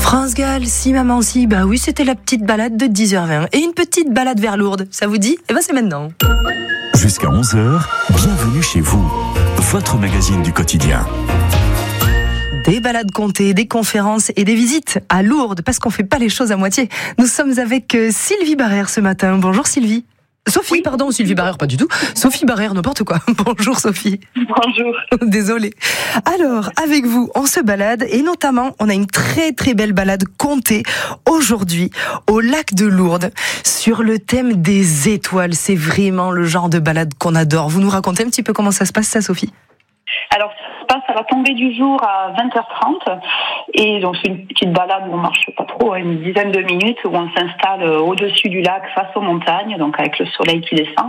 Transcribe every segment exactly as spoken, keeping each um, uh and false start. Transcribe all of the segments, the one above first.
France Gall, si maman si, bah oui, c'était la petite balade de dix heures vingt. Et une petite balade vers Lourdes, ça vous dit ? Eh ben c'est maintenant. Jusqu'à onze heures, bienvenue chez vous, votre magazine du quotidien. Des balades comptées, des conférences et des visites à Lourdes, parce qu'on fait pas les choses à moitié. Nous sommes avec Sylvie Barrère ce matin. Bonjour Sylvie. Sophie, oui. Pardon, Sylvie Barrère, pas du tout. Sophie Barrère, n'importe quoi. Bonjour Sophie. Bonjour. Désolée. Alors, avec vous, on se balade et notamment, on a une très très belle balade comptée aujourd'hui au lac de Lourdes sur le thème des étoiles. C'est vraiment le genre de balade qu'on adore. Vous nous racontez un petit peu comment ça se passe, ça, Sophie ? Alors, ça se passe à la tombée du jour à vingt heures trente. Et donc, c'est une petite balade où on marche pas trop, une dizaine de minutes, où on s'installe au-dessus du lac, face aux montagnes, donc avec le soleil qui descend.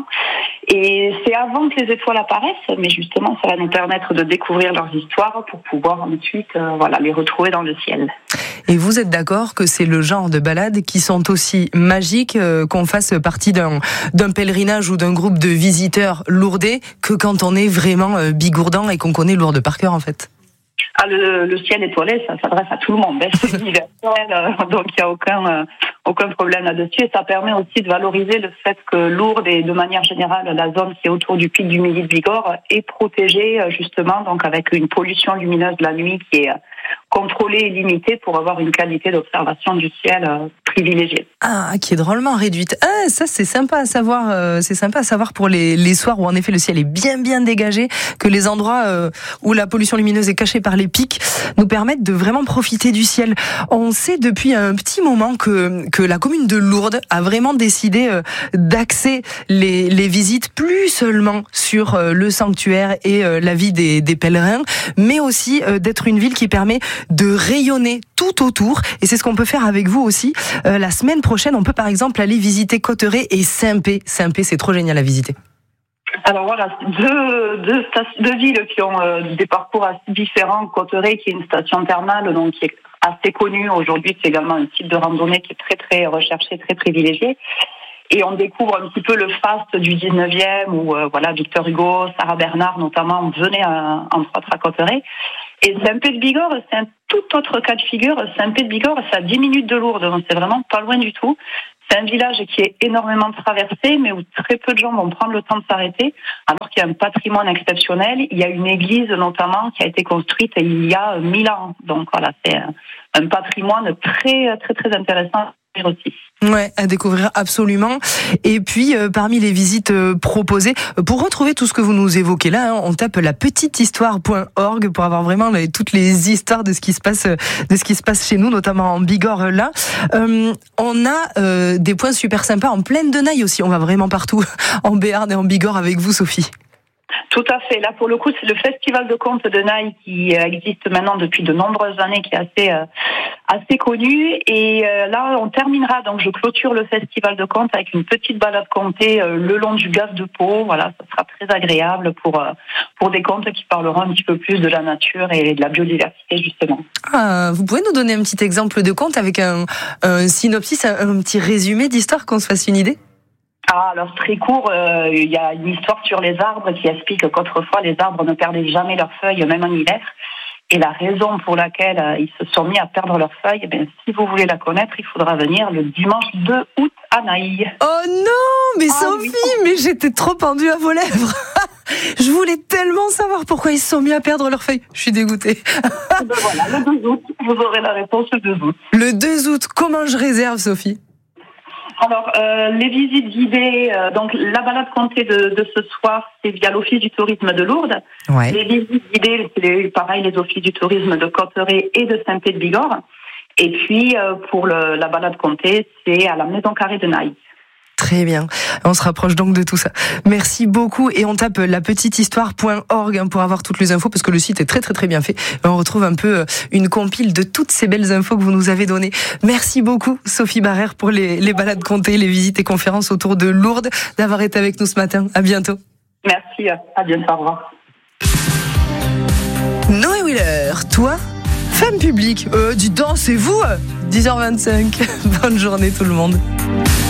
Et c'est avant que les étoiles apparaissent, mais justement, ça va nous permettre de découvrir leurs histoires pour pouvoir ensuite, euh, voilà, les retrouver dans le ciel. Et vous êtes d'accord que c'est le genre de balades qui sont aussi magiques, euh, qu'on fasse partie d'un, d'un pèlerinage ou d'un groupe de visiteurs lourdais, que quand on est vraiment euh, bigourdant et qu'on connaît Lourdes par cœur, en fait? Ah, le, le ciel étoilé, ça s'adresse à tout le monde. C'est universel, euh, donc il n'y a aucun, euh, aucun problème là-dessus. Et ça permet aussi de valoriser le fait que Lourdes et de manière générale, la zone qui est autour du pic du Midi de Bigorre est protégée justement, donc avec une pollution lumineuse de la nuit qui est contrôlée et limitée pour avoir une qualité d'observation du ciel euh, privilégiée. Ah, qui est drôlement réduite. Ah, ça c'est sympa à savoir. Euh, c'est sympa à savoir pour les, les soirs où en effet le ciel est bien bien dégagé, que les endroits euh, où la pollution lumineuse est cachée par les pics nous permettent de vraiment profiter du ciel. On sait depuis un petit moment que que la commune de Lourdes a vraiment décidé euh, d'axer les les visites plus seulement sur euh, le sanctuaire et euh, la vie des des pèlerins, mais aussi euh, d'être une ville qui permet de rayonner tout autour. Et c'est ce qu'on peut faire avec vous aussi. Euh, la semaine prochaine, on peut par exemple aller visiter Cauterets et Saint-Pé. Saint-Pé, c'est trop génial à visiter. Alors voilà, deux, deux, deux villes qui ont euh, des parcours assez différents. Cauterets, qui est une station thermale, donc qui est assez connue aujourd'hui. C'est également un site de randonnée qui est très très recherché, très privilégié. Et on découvre un petit peu le faste du dix-neuvième où euh, voilà, Victor Hugo, Sarah Bernard notamment venaient à, entre autres à Cauterets. Et Saint-Pé-de-Bigorre, c'est un tout autre cas de figure. Saint-Pé-de-Bigorre, c'est à dix minutes de Lourdes, donc c'est vraiment pas loin du tout. C'est un village qui est énormément traversé, mais où très peu de gens vont prendre le temps de s'arrêter, alors qu'il y a un patrimoine exceptionnel. Il y a une église notamment qui a été construite il y a mille ans. Donc voilà, c'est un patrimoine très très très intéressant aussi. Ouais, à découvrir absolument. Et puis euh, parmi les visites euh, proposées, pour retrouver tout ce que vous nous évoquez là, hein, on tape la petite histoire point org pour avoir vraiment les, toutes les histoires de ce qui se passe, de ce qui se passe chez nous, notamment en Bigorre là. Euh, on a euh, des points super sympas en Plaine de Naye aussi. On va vraiment partout en Béarn et en Bigorre avec vous, Sophie. Tout à fait. Là, pour le coup, c'est le Festival de contes de Naye qui existe maintenant depuis de nombreuses années, qui est assez euh, assez connu. Et euh, là, on terminera. Donc, je clôture le Festival de contes avec une petite balade contée euh, le long du Gave de Pau. Voilà, ça sera très agréable pour euh, pour des contes qui parleront un petit peu plus de la nature et de la biodiversité, justement. Ah, vous pouvez nous donner un petit exemple de conte avec un, un synopsis, un, un petit résumé d'histoire, qu'on se fasse une idée? Ah, alors très court, euh, il y a une histoire sur les arbres qui explique qu'autrefois les arbres ne perdaient jamais leurs feuilles, même en hiver. Et la raison pour laquelle euh, ils se sont mis à perdre leurs feuilles, eh bien, si vous voulez la connaître, il faudra venir le dimanche deux août à Naye. Oh non, mais ah, Sophie, oui. Mais j'étais trop pendue à vos lèvres. Je voulais tellement savoir pourquoi ils se sont mis à perdre leurs feuilles. Je suis dégoûtée. Ben voilà, le deux août, vous aurez la réponse le deux août. Le deux août, comment je réserve, Sophie? Alors, euh, les visites guidées, euh, donc la balade comptée de, de ce soir, c'est via l'Office du tourisme de Lourdes. Ouais. Les visites guidées, c'est les, pareil, les Offices du tourisme de Cauterets et de Saint-Pé-de-Bigorre. Et puis, euh, pour le, la balade comptée, c'est à la Maison Carrée de Naye. Très bien. On se rapproche donc de tout ça. Merci beaucoup. Et on tape la petite histoire point org pour avoir toutes les infos, parce que le site est très très très bien fait. On retrouve un peu une compile de toutes ces belles infos que vous nous avez données. Merci beaucoup, Sophie Barrère, pour les, les balades comptées, les visites et conférences autour de Lourdes, d'avoir été avec nous ce matin. À bientôt. Merci. À bientôt. Au revoir. Noé Wheeler, toi, femme publique, euh, dis donc, c'est vous, dix heures vingt-cinq. Bonne journée tout le monde.